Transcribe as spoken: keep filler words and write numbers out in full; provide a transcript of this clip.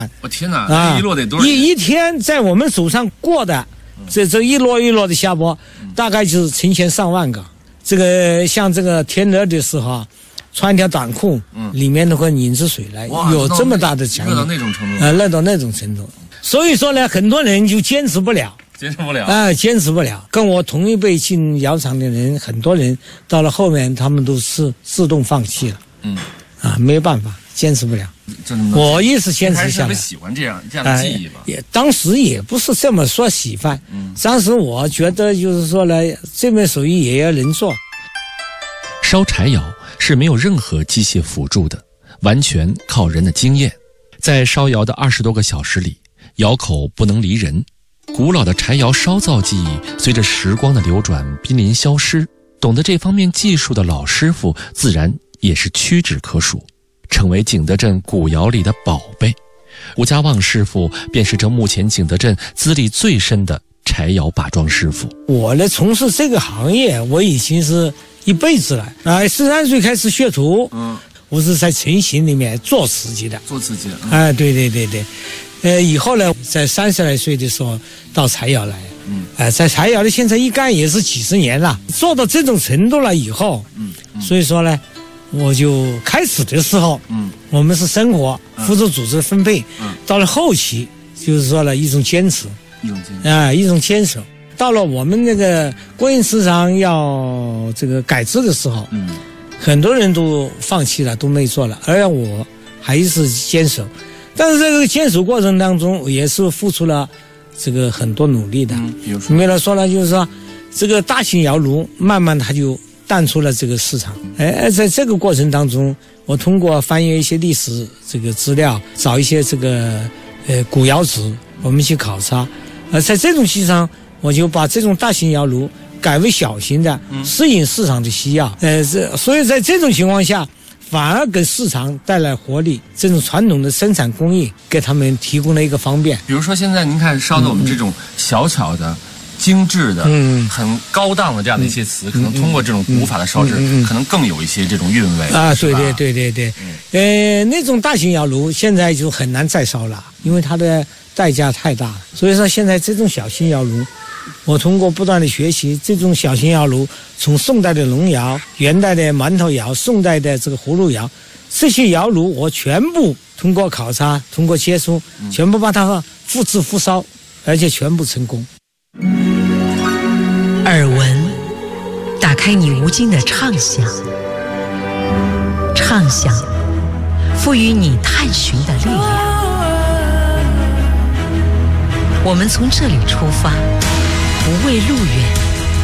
我天哪，啊、一摞得多少？ 一一天在我们手上过的，这这一摞一摞的虾脯，大概就是成千上万个。这个像这个天热的时候啊，穿一条短裤，嗯，里面都会拧出水来，有这么大的强热到那种程度， 呃，热到那种程度。所以说呢，很多人就坚持不了。 坚持不了啊、呃，坚持不了。跟我同一辈进窑厂的人，很多人到了后面，他们都是自动放弃了。嗯，啊，没有办法，坚持不了。我一直坚持下来。 还是喜欢这样这样的技艺吧？ 呃、也当时也不是这么说喜欢，嗯，当时我觉得就是说呢，这门手艺也要能做。 烧柴窑是没有任何机械辅助的，完全靠人的经验。在烧窑的二十多个小时里，窑口不能离人。古老的柴窑烧造技艺随着时光的流转濒临消失，懂得这方面技术的老师傅自然也是屈指可数，成为景德镇古窑里的宝贝。吴家旺师傅便是这目前景德镇资历最深的柴窑把庄师傅。 我呢从事这个行业我已经是一辈子了啊，十三岁开始学徒，嗯，我是在成型里面做瓷器的， 做瓷器， 嗯、啊，对对对对。呃，以后呢，在三十来岁的时候到柴窑来，嗯，呃，在柴窑的现在一干也是几十年了，做到这种程度了以后，嗯，嗯所以说呢，我就开始的时候，嗯，我们是生活辅助组织分配，嗯，到了后期就是说了一种坚持， 一种坚持啊、 呃，一种坚守。到了我们那个国营市场要这个改制的时候，嗯，很多人都放弃了，都没做了，而我还是坚守。但是这个坚守过程当中，也是付出了这个很多努力的。嗯，比如说，没了说了，就是说，这个大型窑炉慢慢它就淡出了这个市场。哎，在这个过程当中，我通过翻阅一些历史这个资料，找一些这个呃古窑址，我们去考察。呃，在这种基础上，我就把这种大型窑炉改为小型的，适应市场的需要。呃，这所以在这种情况下。反而给市场带来活力，这种传统的生产工艺给他们提供了一个方便。 比如说现在您看烧的我们这种小巧的、嗯、精致的、嗯、很高档的这样的一些瓷，嗯、可能通过这种古法的烧制，嗯、可能更有一些这种韵味啊。对对对对对，嗯、呃，那种大型窑炉现在就很难再烧了，因为它的代价太大了。所以说现在这种小型窑炉。我通过不断的学习，这种小型窑炉，从宋代的龙窑、元代的馒头窑、宋代的这个葫芦窑，这些窑炉我全部通过考察、通过接触，全部把它复制复烧，而且全部成功。 耳闻，打开你无尽的畅想，畅想，赋予你探寻的力量。我们从这里出发。